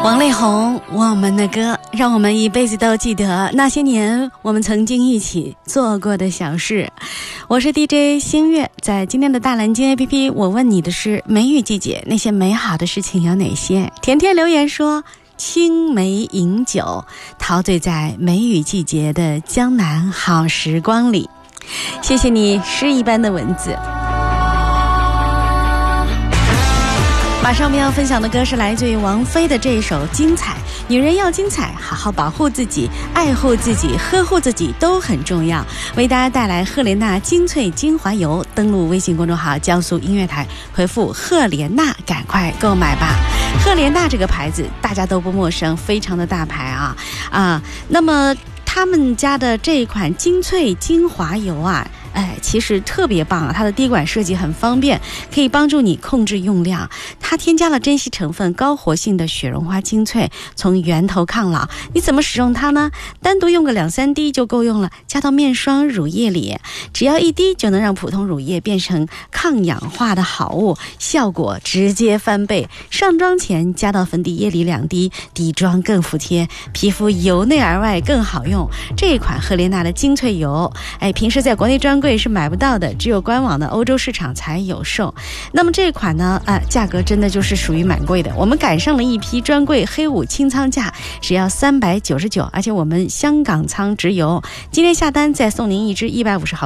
王力宏，我们的歌，让我们一辈子都记得那些年我们曾经一起做过的小事。我是 DJ 星月，在今天的大蓝鲸 APP， 我问你的是梅雨季节那些美好的事情有哪些？甜甜留言说，青梅饮酒，陶醉在梅雨季节的江南好时光里。谢谢你诗一般的文字。马上我们要分享的歌是来自于王菲的这一首《精彩》。女人要精彩，好好保护自己，爱护自己，呵护自己都很重要。为大家带来赫莲娜精粹精华油，登录微信公众号江苏音乐台，回复赫莲娜，赶快购买吧。赫莲娜这个牌子大家都不陌生，非常的大牌那么他们家的这一款精粹精华油其实特别棒啊！它的滴管设计很方便，可以帮助你控制用量。它添加了珍稀成分高活性的雪绒花精粹，从源头抗老。你怎么使用它呢？单独用个2-3滴就够用了，加到面霜、乳液里，只要1滴就能让普通乳液变成抗氧化的好物，效果直接翻倍。上妆前加到粉底液里2滴，底妆更服帖，皮肤由内而外更好用。这一款赫莲娜的精粹油，平时在国内专柜是买不到的，只有官网的欧洲市场才有售。那么这一款呢，价格真的就是属于蛮贵的。我们赶上了一批专柜黑五清仓价，只要399，而且我们香港仓直邮。今天下单再送您一支150毫